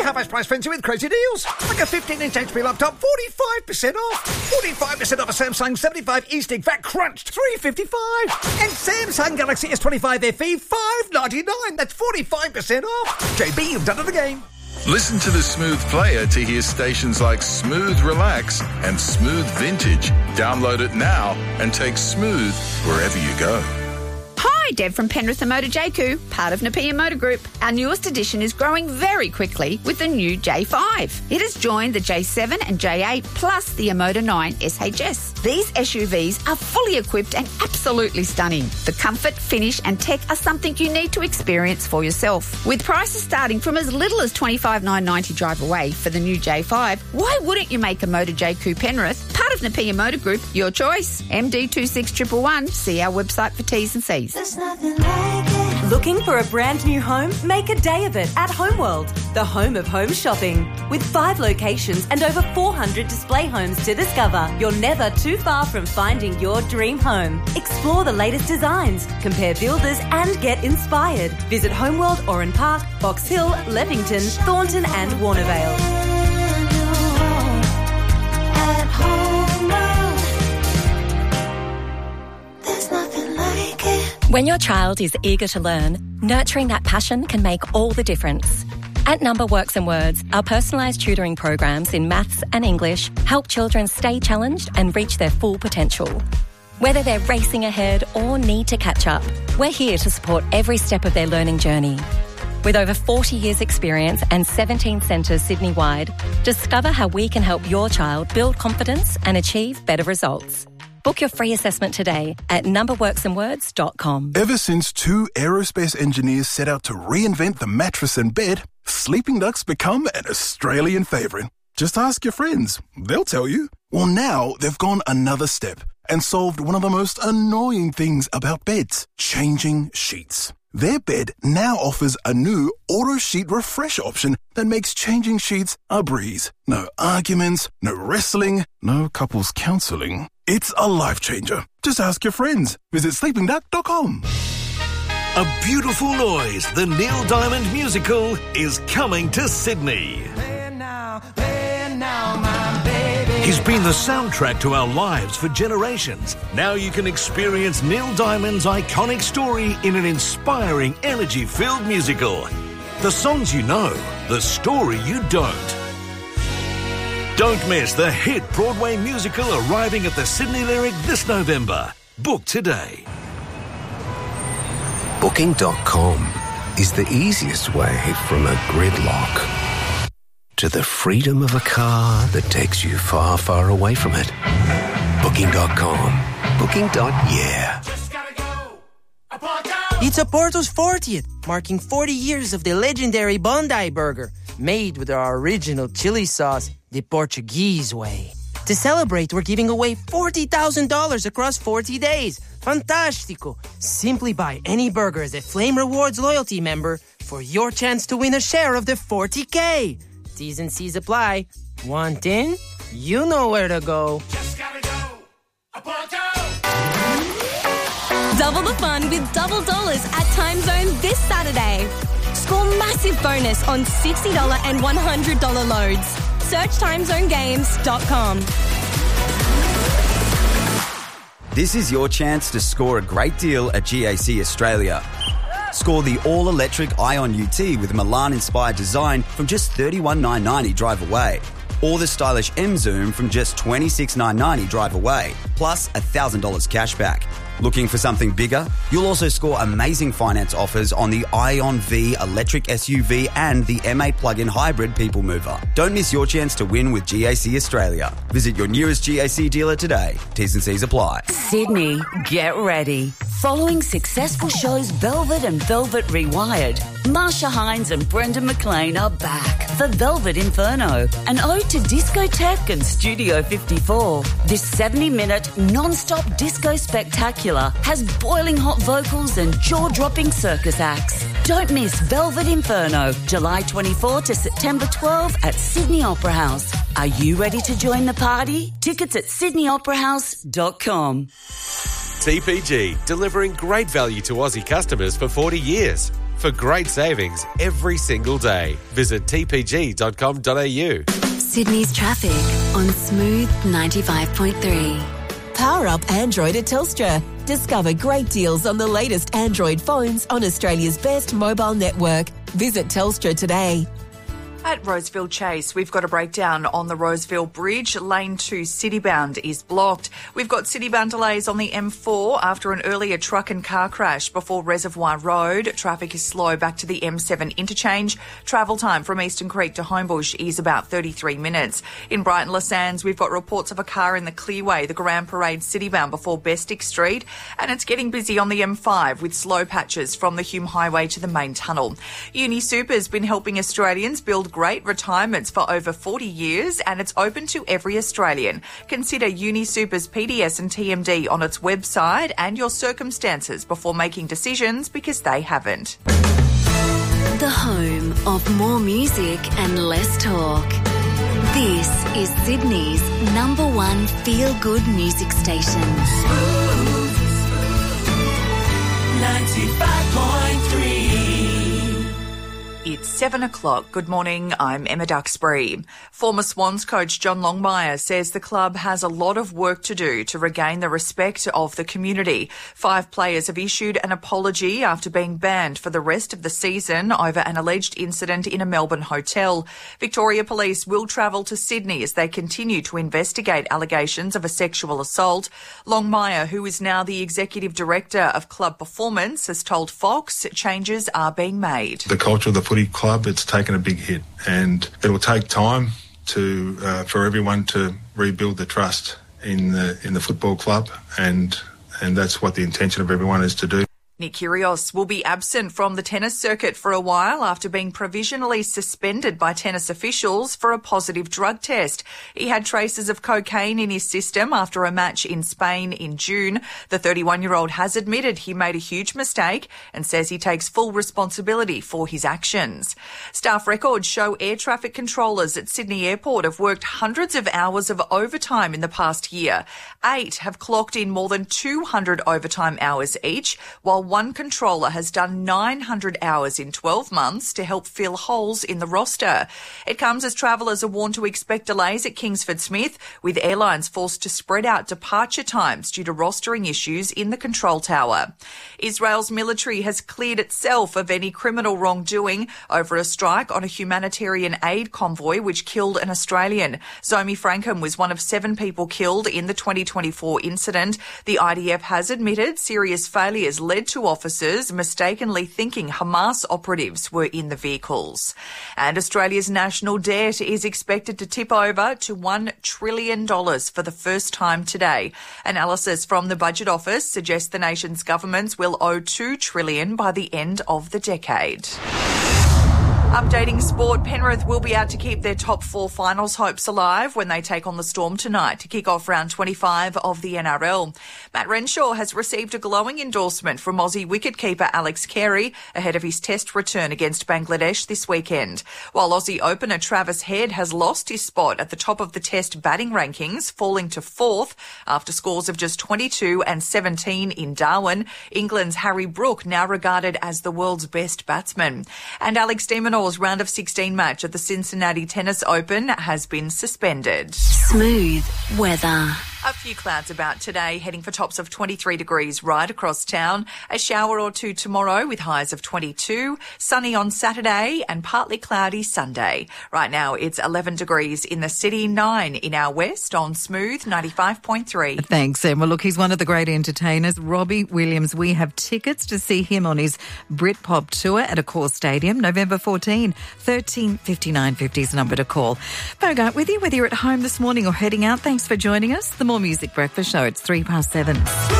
Carfax price frenzy with crazy deals. Like a 15-inch HP laptop, 45% off. 45% off a Samsung 75 E-Stick Fat Crunched, $355. And Samsung Galaxy S25 FE, $599. That's 45% off. JB, you've done it again. Listen to the Smooth Player to hear stations like Smooth Relax and Smooth Vintage. Download it now and take Smooth wherever you go. Hi, Deb from Penrith and Motor JQ, part of Napier Motor Group. Our newest edition is growing very quickly with the new J5. It has joined the J7 and J8 plus the Emoda 9 SHS. These SUVs are fully equipped and absolutely stunning. The comfort, finish and tech are something you need to experience for yourself. With prices starting from as little as $25,990 drive away for the new J5, why wouldn't you make a Motor JQ Penrith, part of Napier Motor Group, your choice? MD26111. See our website for T's and C's. There's nothing like it. Looking for a brand new home? Make a day of it at Homeworld, the home of home shopping. With 5 locations and over 400 display homes to discover, you're never too far from finding your dream home. Explore the latest designs, compare builders and get inspired. Visit Homeworld Oran Park, Box Hill, Leppington, Thornton and Warnervale. At Homeworld, there's nothing like it. When your child is eager to learn, nurturing that passion can make all the difference. At Number Works and Words, our personalised tutoring programs in maths and English help children stay challenged and reach their full potential. Whether they're racing ahead or need to catch up, we're here to support every step of their learning journey. With over 40 years' experience and 17 centres Sydney-wide, discover how we can help your child build confidence and achieve better results. Book your free assessment today at numberworksandwords.com. Ever since 2 aerospace engineers set out to reinvent the mattress and bed, Sleeping Duck's become an Australian favourite. Just ask your friends. They'll tell you. Well, now they've gone another step and solved one of the most annoying things about beds, changing sheets. Their bed now offers a new auto sheet refresh option that makes changing sheets a breeze. No arguments, no wrestling, no couples counselling. It's a life changer. Just ask your friends. Visit sleepingduck.com. A Beautiful Noise, the Neil Diamond musical, is coming to Sydney. He's been the soundtrack to our lives for generations. Now you can experience Neil Diamond's iconic story in an inspiring, energy-filled musical. The songs you know, the story you don't. Don't miss the hit Broadway musical arriving at the Sydney Lyric this November. Book today. Booking.com is the easiest way from a gridlock to the freedom of a car that takes you far, far away from it. Booking.com. Booking.yeah. It's Porto's 40th, marking 40 years of the legendary Bondi Burger, made with our original chili sauce, the Portuguese way. To celebrate, we're giving away $40,000 across 40 days. Fantastico! Simply buy any burger as a Flame Rewards loyalty member for your chance to win a share of the $40K. T's and C's apply. Want in? You know where to go. Just gotta go. Porto! Double the fun with double dollars at Time Zone this Saturday. Score massive bonus on $60 and $100 loads. Search timezonegames.com. This is your chance to score a great deal at GAC Australia. Score the all-electric Ion UT with Milan-inspired design from just $31,990 drive away. Or the stylish M-Zoom from just $26,990 drive away, plus $1,000 cash back. Looking for something bigger? You'll also score amazing finance offers on the Ion V electric SUV and the M8 plug-in hybrid people mover. Don't miss your chance to win with GAC Australia. Visit your nearest GAC dealer today. T's and C's apply. Sydney, get ready. Following successful shows Velvet and Velvet Rewired, Marsha Hines and Brendan McLean are back for Velvet Inferno, an ode to discotheque and Studio 54. This 70-minute non-stop disco spectacular has boiling hot vocals and jaw-dropping circus acts. Don't miss Velvet Inferno, July 24 to September 12 at Sydney Opera House. Are you ready to join the party? Tickets at sydneyoperahouse.com. TPG, delivering great value to Aussie customers for 40 years. for great savings every single day. Visit tpg.com.au. Sydney's traffic on Smooth 95.3. Power up Android at Telstra. Discover great deals on the latest Android phones on Australia's best mobile network. Visit Telstra today. At Roseville Chase, we've got a breakdown on the Roseville Bridge. Lane 2 citybound is blocked. We've got citybound delays on the M4 after an earlier truck and car crash before Reservoir Road. Traffic is slow back to the M7 interchange. Travel time from Eastern Creek to Homebush is about 33 minutes. In Brighton Le Sands, we've got reports of a car in the Clearway, the Grand Parade citybound before Bestick Street, and it's getting busy on the M5 with slow patches from the Hume Highway to the main tunnel. UniSuper's been helping Australians build great retirements for over 40 years, and it's open to every Australian. Consider UniSuper's PDS and TMD on its website and your circumstances before making decisions, because they haven't. The home of more music and less talk. This is Sydney's #1 feel-good music station. 95.3. It's 7 o'clock. Good morning, I'm Emma Duxbury. Former Swans coach John Longmire says the club has a lot of work to do to regain the respect of the community. 5 players have issued an apology after being banned for the rest of the season over an alleged incident in a Melbourne hotel. Victoria Police will travel to Sydney as they continue to investigate allegations of a sexual assault. Longmire, who is now the Executive Director of Club Performance, has told Fox changes are being made. The culture of the footy club, it's taken a big hit, and it will take time to for everyone to rebuild the trust in the football club, and that's what the intention of everyone is to do. Nick Kyrgios will be absent from the tennis circuit for a while after being provisionally suspended by tennis officials for a positive drug test. He had traces of cocaine in his system after a match in Spain in June. The 31-year-old has admitted he made a huge mistake and says he takes full responsibility for his actions. Staff records show air traffic controllers at Sydney Airport have worked hundreds of hours of overtime in the past year. 8 have clocked in more than 200 overtime hours each, while one controller has done 900 hours in 12 months to help fill holes in the roster. It comes as travellers are warned to expect delays at Kingsford Smith, with airlines forced to spread out departure times due to rostering issues in the control tower. Israel's military has cleared itself of any criminal wrongdoing over a strike on a humanitarian aid convoy which killed an Australian. Zomi Frankham was one of 7 people killed in the 2024 incident. The IDF has admitted serious failures led to officers mistakenly thinking Hamas operatives were in the vehicles. And Australia's national debt is expected to tip over to $1 trillion for the first time today. Analysis from the Budget Office suggests the nation's governments will owe $2 trillion by the end of the decade. Updating sport, Penrith will be out to keep their top 4 finals hopes alive when they take on the Storm tonight to kick off round 25 of the NRL. Matt Renshaw has received a glowing endorsement from Aussie wicketkeeper Alex Carey ahead of his test return against Bangladesh this weekend. While Aussie opener Travis Head has lost his spot at the top of the test batting rankings, falling to 4th after scores of just 22 and 17 in Darwin, England's Harry Brook now regarded as the world's best batsman. And Alex de Minaur's round of 16 match at the Cincinnati Tennis Open has been suspended. Smooth weather. A few clouds about today, heading for tops of 23 degrees right across town. A shower or two tomorrow with highs of 22. Sunny on Saturday and partly cloudy Sunday. Right now it's 11 degrees in the city, 9 in our west on Smooth 95.3. Thanks, Emma. Look, he's one of the great entertainers, Robbie Williams. We have tickets to see him on his Britpop tour at Accor Stadium, November 14. 135950 is the number to call. Bogart with you, whether you're at home this morning or heading out. Thanks for joining us. The More Music Breakfast Show. It's 7:03.